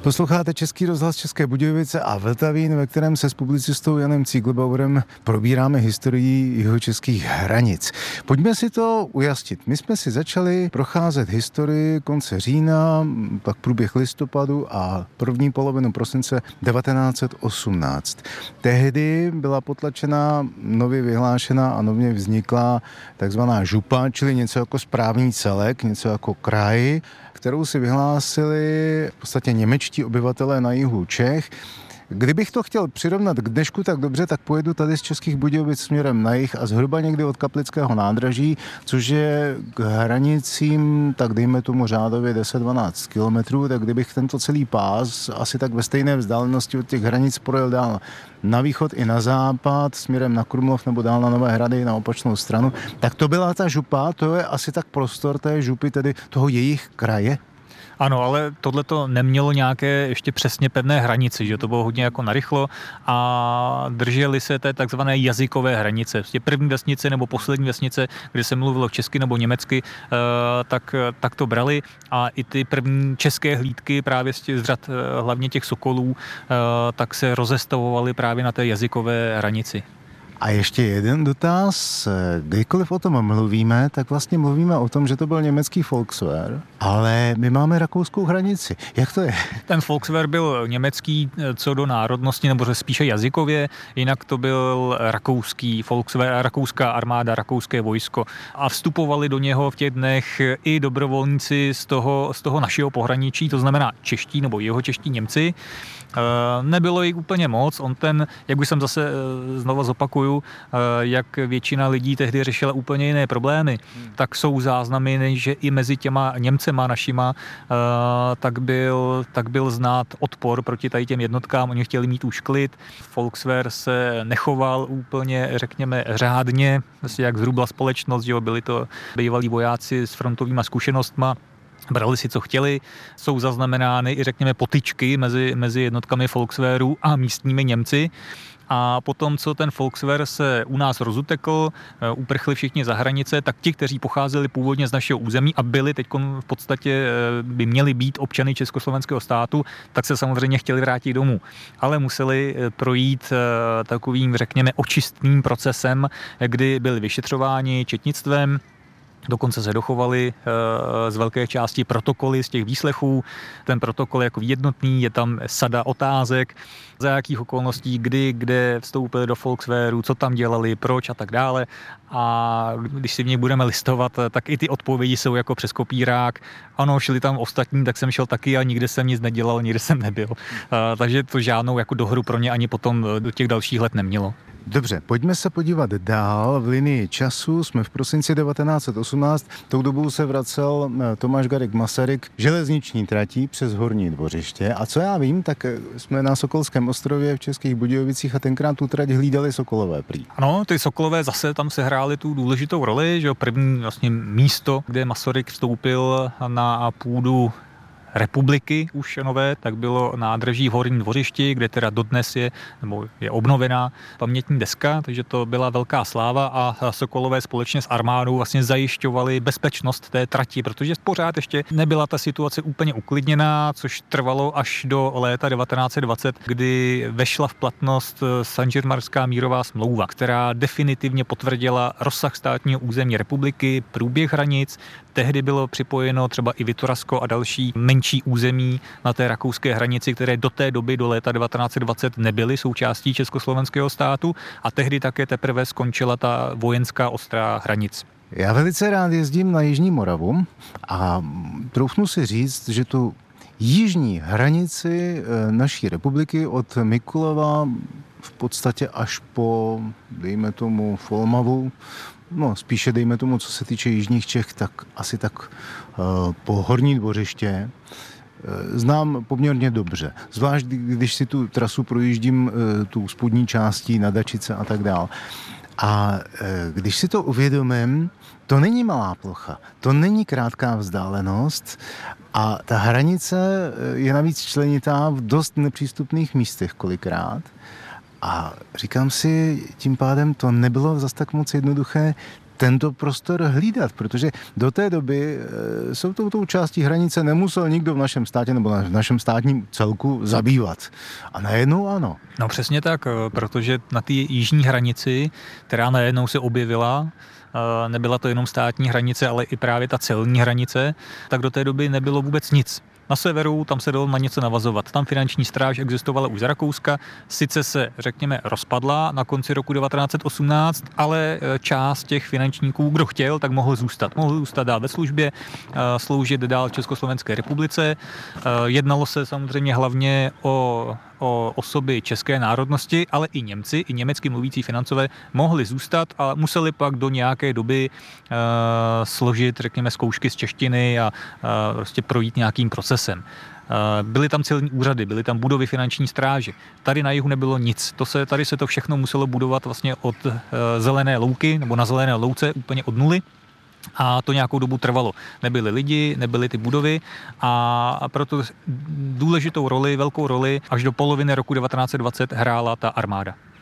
Posloucháte Český rozhlas České Budějovice a Vltavín, ve kterém se s publicistou Janem Cíglbauerem probíráme historii jihočeských hranic. Pojďme si to ujasnit. My jsme si začali procházet historii konce října, pak průběh listopadu a první polovinu prosince 1918. Tehdy byla potlačena, nově vyhlášená a nově vzniklá takzvaná župa, čili něco jako správní celek, něco jako kraj, kterou si vyhlásili v podstatě němečtí obyvatelé na jihu Čech. Kdybych to chtěl přirovnat k dnešku tak dobře, tak pojedu tady z Českých Budějovic směrem na jih a zhruba někdy od Kaplického nádraží, což je k hranicím, tak dejme tomu řádově 10-12 kilometrů, tak kdybych tento celý pás asi tak ve stejné vzdálenosti od těch hranic projel dál na východ i na západ, směrem na Krumlov nebo dál na Nové Hrady na opačnou stranu, tak to byla ta župa, to je asi tak prostor té župy, tedy toho jejich kraje. Ano, ale tohle to nemělo nějaké ještě přesně pevné hranice, že to bylo hodně jako narychlo a drželi se té takzvané jazykové hranice. Vlastně první vesnice nebo poslední vesnice, kde se mluvilo česky nebo německy, tak to brali a i ty první české hlídky právě z řad hlavně těch sokolů, tak se rozestavovaly právě na té jazykové hranici. A ještě jeden dotaz. Kdykoliv o tom mluvíme, tak vlastně mluvíme o tom, že to byl německý Volkswehr, ale my máme rakouskou hranici. Jak to je? Ten Volkswehr byl německý co do národnosti, nebo spíše jazykově, jinak to byl rakouský Volkswehr, rakouská armáda, rakouské vojsko. A vstupovali do něho v těch dnech i dobrovolníci z toho našeho pohraničí, to znamená čeští nebo jihočeští Němci. Nebylo jich úplně moc, jak už jsem zase znova zopakuju, jak většina lidí tehdy řešila úplně jiné problémy, tak jsou záznamy, že i mezi těma Němcema našima tak byl znát odpor proti tady těm jednotkám, oni chtěli mít už klid, Volkswehr se nechoval úplně, řekněme, řádně, vlastně jak zhruba společnost, že byli to bývalí vojáci s frontovýma zkušenostma, brali si, co chtěli, jsou zaznamenány i řekněme potyčky mezi jednotkami Volkswehru a místními Němci. A potom, co ten Volkswehr se u nás rozutekl, uprchli všichni za hranice, tak ti, kteří pocházeli původně z našeho území a byli teď v podstatě by měli být občany Československého státu, tak se samozřejmě chtěli vrátit domů. Ale museli projít takovým, řekněme, očistným procesem, kdy byli vyšetřováni četnictvem. Dokonce se dochovaly z velké části protokoly z těch výslechů. Ten protokol je jako jednotný, je tam sada otázek, za jakých okolností, kdy, kde vstoupili do Volkswehru, co tam dělali, proč a tak dále. A když si v nich budeme listovat, tak i ty odpovědi jsou jako přes kopírák. Ano, šli tam ostatní, tak jsem šel taky a nikde jsem nic nedělal, nikde jsem nebyl. Takže to žádnou jako dohru pro ně ani potom do těch dalších let nemělo. Dobře, pojďme se podívat dál v linii času. Jsme v prosinci 1918. Tou dobou se vracel Tomáš Garrigue Masaryk železniční tratí přes Horní Dvořiště. A co já vím, tak jsme na Sokolském ostrově v Českých Budějovicích a tenkrát tu trať hlídali sokolové prý. Ano, ty sokolové zase tam sehráli tu důležitou roli, že první vlastně místo, kde Masaryk vstoupil na půdu republiky už nové, tak bylo nádraží v Horním Dvořišti, kde teda dodnes je obnovená pamětní deska, takže to byla velká sláva a sokolové společně s armádou vlastně zajišťovali bezpečnost té trati, protože pořád ještě nebyla ta situace úplně uklidněná, což trvalo až do léta 1920, kdy vešla v platnost Saint-Germanská mírová smlouva, která definitivně potvrdila rozsah státního území republiky, průběh hranic. Tehdy bylo připojeno třeba i Vitorasko a další menší území na té rakouské hranici, které do té doby, do léta 1920, nebyly součástí Československého státu a tehdy také teprve skončila ta vojenská ostrá hranic. Já velice rád jezdím na Jižní Moravu a troufnu si říct, že tu jižní hranici naší republiky od Mikulova v podstatě až po, dejme tomu, Folmavu, spíše dejme tomu, co se týče jižních Čech, tak asi tak po Horní Dvořiště znám poměrně dobře. Zvlášť, když si tu trasu projíždím tu spodní částí na Dačice a tak dál. A když si to uvědomím, to není malá plocha, to není krátká vzdálenost a ta hranice je navíc členitá v dost nepřístupných místech kolikrát. A říkám si, tím pádem to nebylo zas tak moc jednoduché tento prostor hlídat, protože do té doby jsou tou částí hranice nemusel nikdo v našem státě nebo v našem státním celku zabývat. A najednou ano. No přesně tak, protože na té jižní hranici, která najednou se objevila, nebyla to jenom státní hranice, ale i právě ta celní hranice, tak do té doby nebylo vůbec nic. Na severu tam se dalo na něco navazovat. Tam finanční stráž existovala už za Rakouska, sice se, řekněme, rozpadla na konci roku 1918, ale část těch finančníků, kdo chtěl, tak mohl zůstat. Mohl zůstat dál ve službě, sloužit dál Československé republice. Jednalo se samozřejmě hlavně o osoby české národnosti, ale i Němci, i německy mluvící financové mohli zůstat a museli pak do nějaké doby složit, řekněme, zkoušky z češtiny a prostě projít nějakým procesem. Byly tam celní úřady, byly tam budovy finanční stráže. Tady na jihu nebylo nic. Tady se to všechno muselo budovat vlastně od zelené louky nebo na zelené louce úplně od nuly. A to nějakou dobu trvalo. Nebyli lidi, nebyly ty budovy a proto důležitou roli, velkou roli až do poloviny roku 1920 hrála ta armáda.